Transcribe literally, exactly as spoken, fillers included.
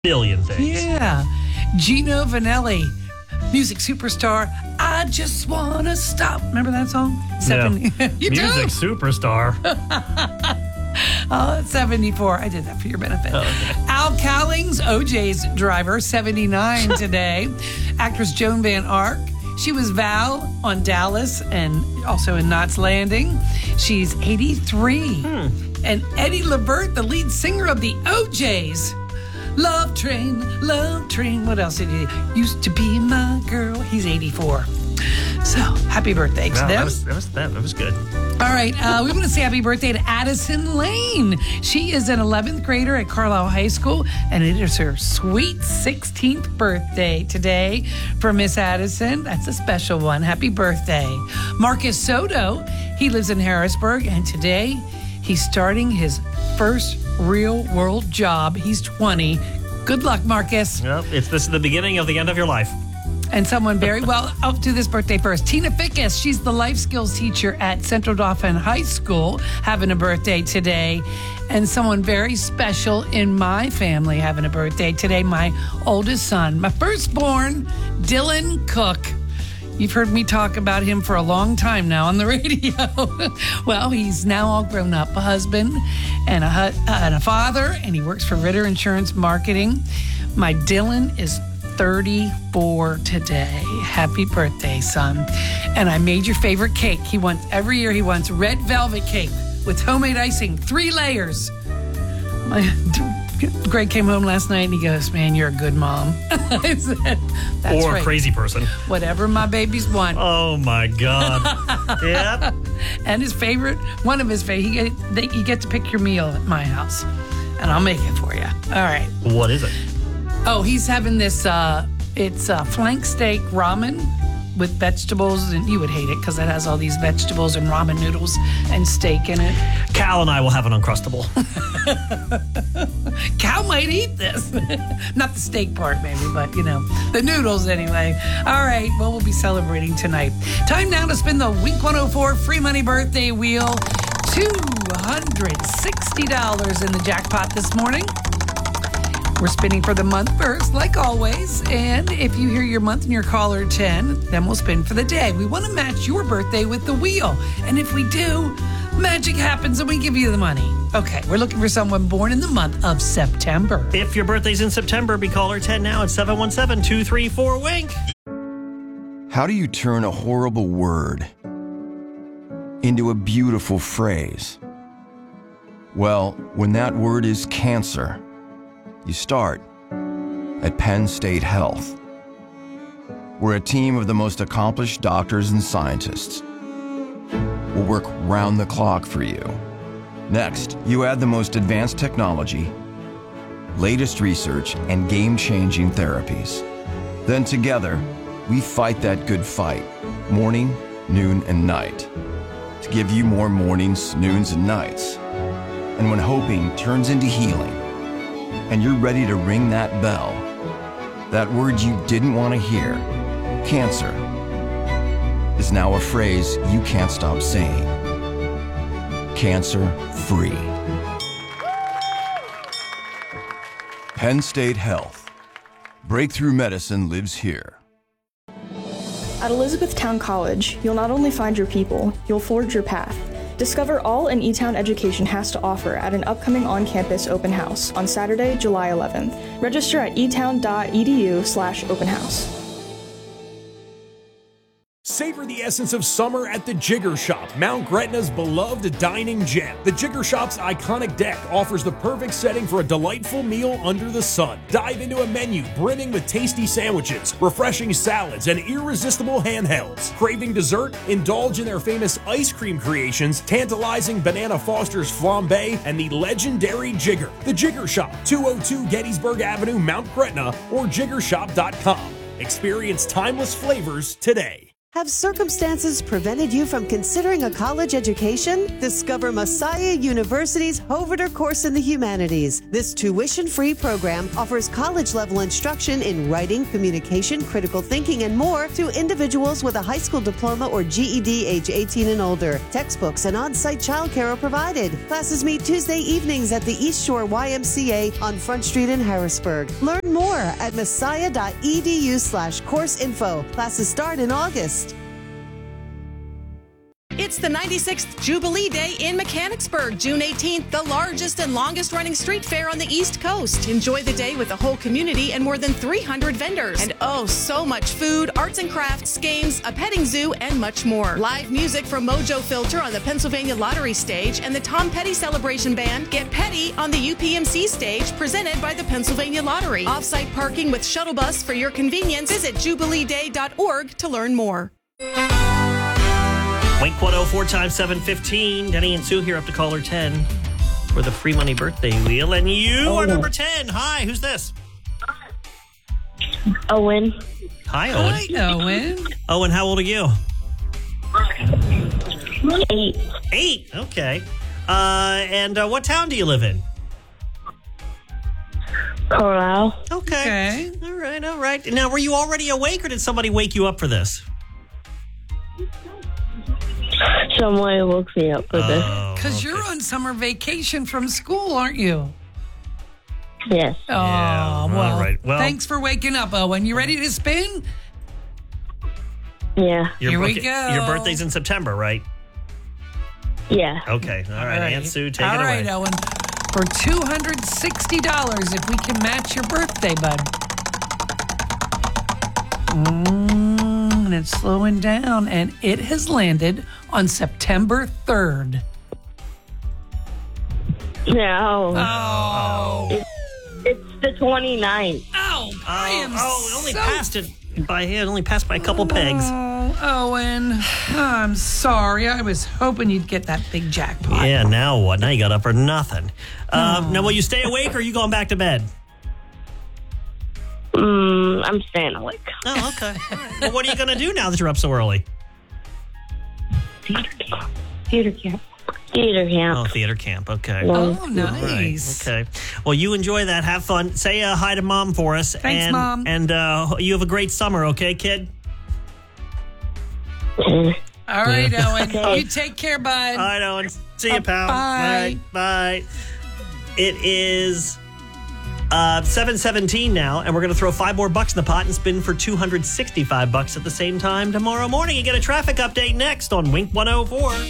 billion things. Yeah. Gino Vanelli, music superstar. I just wanna stop. Remember that song? seventy Yeah. You Music do? superstar. Oh, it's seventy-four. I did that for your benefit. Oh, okay. Al Cowlings, O J's driver, seventy-nine today. Actress Joan Van Ark. She was Val on Dallas and also in Knots Landing. She's eighty-three. Hmm. And Eddie Levert, the lead singer of the O J's. Love Train, Love Train. What else did he used to be my girl? He's eighty-four. So, happy birthday to No, them. that was, that was that, that was good. All right, uh, we want to say happy birthday to Addison Lane. She is an eleventh grader at Carlisle High School, and it is her sweet sixteenth birthday today for Miss Addison. That's a special one. Happy birthday. Marcus Soto, he lives in Harrisburg, and today he's starting his first real world job. He's twenty. Good luck, Marcus. Well, it's this is the beginning of the end of your life. And someone very well, I'll do this birthday first. Tina Fickus, she's the life skills teacher at Central Dauphin High School, having a birthday today. And someone very special in my family having a birthday today, my oldest son, my firstborn, Dylan Cook. You've heard me talk about him for a long time now on the radio. Well, he's now all grown up, a husband and a, hu- and a father, and he works for Ritter Insurance Marketing. My Dylan is thirty-four today. Happy birthday, son. And I made your favorite cake. He wants, every year he wants red velvet cake with homemade icing, three layers. My, Greg came home last night and he goes, man, you're a good mom. I said, that's Or right. a crazy person. Whatever my babies want. Oh, my God. Yep. And his favorite, one of his favorite, he get, they, you get to pick your meal at my house. And I'll make it for you. All right. What is it? Oh, he's having this, uh, it's uh, flank steak ramen with vegetables, and you would hate it because it has all these vegetables and ramen noodles and steak in it. Cal and I will have an Uncrustable. Cal might eat this. Not the steak part, maybe, but, you know, the noodles anyway. All right, well, we'll be celebrating tonight. Time now to spin the Wink one oh four free money birthday wheel. two hundred sixty dollars in the jackpot this morning. We're spinning for the month first, like always. And if you hear your month and your caller ten, then we'll spin for the day. We want to match your birthday with the wheel. And if we do, magic happens and we give you the money. Okay, we're looking for someone born in the month of September. If your birthday's in September, be caller ten now at seven one seven, two three four, wink. How do you turn a horrible word into a beautiful phrase? Well, when that word is cancer, you start at Penn State Health. We're a team of the most accomplished doctors and scientists. We'll work round the clock for you. Next, you add the most advanced technology, latest research, and game-changing therapies. Then together, we fight that good fight, morning, noon, and night, to give you more mornings, noons, and nights. And when hoping turns into healing, and you're ready to ring that bell, that word you didn't want to hear, cancer, is now a phrase you can't stop saying. Cancer-free. Penn State Health. Breakthrough medicine lives here. At Elizabethtown College, you'll not only find your people, you'll forge your path. Discover all an E-Town education has to offer at an upcoming on-campus open house on Saturday, July eleventh. Register at etown.edu slash open house. Savor the essence of summer at the Jigger Shop, Mount Gretna's beloved dining gem. The Jigger Shop's iconic deck offers the perfect setting for a delightful meal under the sun. Dive into a menu brimming with tasty sandwiches, refreshing salads, and irresistible handhelds. Craving dessert? Indulge in their famous ice cream creations, tantalizing Banana Foster's flambe, and the legendary Jigger. The Jigger Shop, two oh two Gettysburg Avenue, Mount Gretna, or jigger shop dot com. Experience timeless flavors today. Have circumstances prevented you from considering a college education? Discover Messiah University's Hovater course in the humanities. This tuition-free program offers college-level instruction in writing, communication, critical thinking, and more to individuals with a high school diploma or G E D age eighteen and older. Textbooks and on-site childcare are provided. Classes meet Tuesday evenings at the East Shore Y M C A on Front Street in Harrisburg. Learn more at messiah.edu slash course info. Classes start in August. It's the ninety-sixth Jubilee Day in Mechanicsburg, June eighteenth, the largest and longest running street fair on the East Coast. Enjoy the day with the whole community and more than three hundred vendors. And oh, so much food, arts and crafts, games, a petting zoo, and much more. Live music from Mojo Filter on the Pennsylvania Lottery stage and the Tom Petty Celebration Band. Get Petty on the U P M C stage, presented by the Pennsylvania Lottery. Off-site parking with shuttle bus for your convenience. Visit jubilee day dot org to learn more. Wink one oh four times seven fifteen. Denny and Sue here up to caller ten for the free money birthday wheel. And you oh. are number ten. Hi, who's this? Owen. Hi, Owen. Hi, Owen. Owen, how old are you? Eight. Eight, okay. Uh, and uh, what town do you live in? Carlisle. Okay. Okay. All right, all right. Now, were you already awake or did somebody wake you up for this? Someone woke me up for this. Because okay. you're on summer vacation from school, aren't you? Yes. Oh, Yeah, well, all right. Well- thanks for waking up, Owen. You ready to spin? Yeah. Your Here we birthday- go. Your birthday's in September, right? Yeah. Okay. All right. Aunt Sue, take All it right, away. Owen. For two hundred sixty dollars, if we can match your birthday, bud. Mm, and it's slowing down, and it has landed on September third. No. Oh. It's, it's the twenty-ninth. Oh, I am Oh, it only so... passed it by it only passed by a couple pegs. Oh, Owen. I'm sorry. I was hoping you'd get that big jackpot. Yeah, now what? Now you got up for nothing. Uh, now, will you stay awake or are you going back to bed? Mm, I'm staying awake. Oh, okay. All right. Well, what are you going to do now that you're up so early? Theater camp. Theater camp. Theater camp. Oh, theater camp. Okay. Oh, All nice. right. Okay. Well, you enjoy that. Have fun. Say uh, hi to Mom for us. Thanks, and, Mom. And uh, you have a great summer, okay, kid? All right, Owen. Okay. You take care, bud. All right, Owen. See you, Uh, pal. bye. Bye. Bye. It is uh, seven seventeen now, and we're going to throw five more bucks in the pot and spin for two hundred sixty-five bucks at the same time tomorrow morning. You get a traffic update next on Wink one oh four.